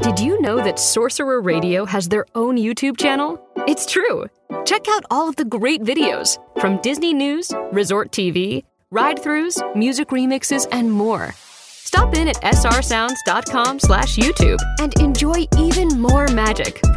Did you know that Sorcerer Radio has their own YouTube channel? It's true. Check out all of the great videos from Disney News, Resort TV, ride-throughs, music remixes, and more. Stop in at srsounds.com/YouTube and enjoy even more magic